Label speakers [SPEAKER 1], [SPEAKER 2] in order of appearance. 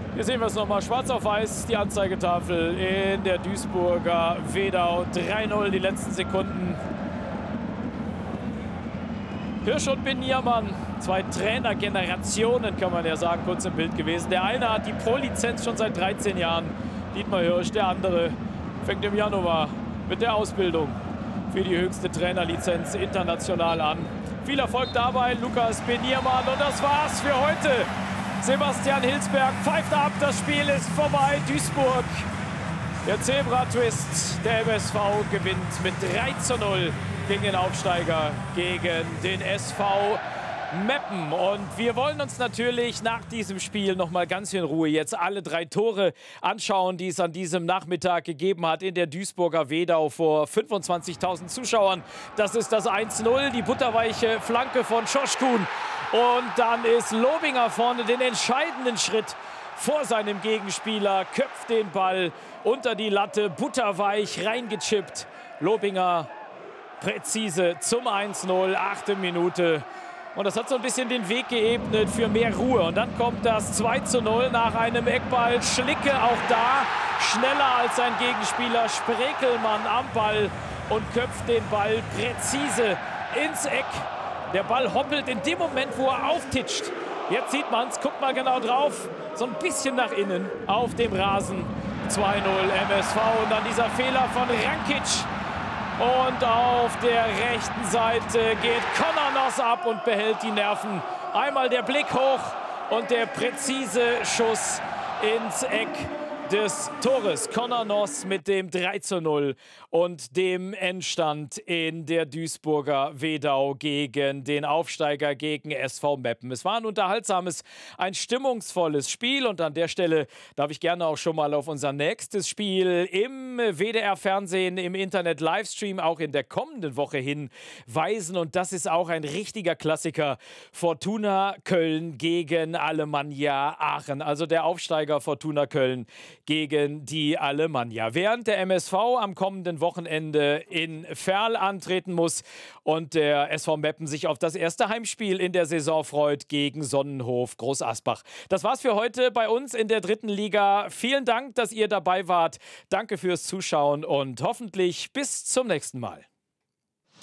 [SPEAKER 1] Hier sehen wir es nochmal, schwarz auf weiß, die Anzeigetafel in der Duisburger Wedau. 3:0 die letzten Sekunden. Hirsch und Beniermann, zwei Trainergenerationen, kann man ja sagen, kurz im Bild gewesen. Der eine hat die Pro-Lizenz schon seit 13 Jahren, Dietmar Hirsch. Der andere fängt im Januar mit der Ausbildung für die höchste Trainerlizenz international an. Viel Erfolg dabei, Lukas Beniermann. Und das war's für heute. Sebastian Hilsberg pfeift ab, das Spiel ist vorbei. Duisburg, der Zebra-Twist, der MSV gewinnt mit 3:0 gegen den Aufsteiger, gegen den SV Meppen. Und wir wollen uns natürlich nach diesem Spiel noch mal ganz in Ruhe jetzt alle 3 Tore anschauen, die es an diesem Nachmittag gegeben hat in der Duisburger Wedau vor 25.000 Zuschauern. Das ist das 1:0, die butterweiche Flanke von Schoschkun. Und dann ist Lobinger vorne den entscheidenden Schritt vor seinem Gegenspieler, köpft den Ball unter die Latte, butterweich reingechippt. Lobinger präzise zum 1:0, 8. Minute. Und das hat so ein bisschen den Weg geebnet für mehr Ruhe. Und dann kommt das 2:0 nach einem Eckball. Schlicke auch da, schneller als sein Gegenspieler. Sprekelmann am Ball und köpft den Ball präzise ins Eck. Der Ball hoppelt in dem Moment, wo er auftitscht. Jetzt sieht man es, guckt mal genau drauf. So ein bisschen nach innen auf dem Rasen. 2:0 MSV und dann dieser Fehler von Rankic. Und auf der rechten Seite geht Konanos ab und behält die Nerven. Einmal der Blick hoch und der präzise Schuss ins Eck des Tores. Konanos mit dem 3:0 und dem Endstand in der Duisburger Wedau gegen den Aufsteiger, gegen SV Meppen. Es war ein unterhaltsames, ein stimmungsvolles Spiel und an der Stelle darf ich gerne auch schon mal auf unser nächstes Spiel im WDR-Fernsehen, im Internet-Livestream auch in der kommenden Woche hinweisen und das ist auch ein richtiger Klassiker. Fortuna Köln gegen Alemannia Aachen, also der Aufsteiger Fortuna Köln gegen die Alemannia. Während der MSV am kommenden Wochenende in Verl antreten muss und der SV Meppen sich auf das erste Heimspiel in der Saison freut gegen Sonnenhof Groß Asbach. Das war's für heute bei uns in der 3. Liga. Vielen Dank, dass ihr dabei wart. Danke fürs Zuschauen und hoffentlich bis zum nächsten Mal.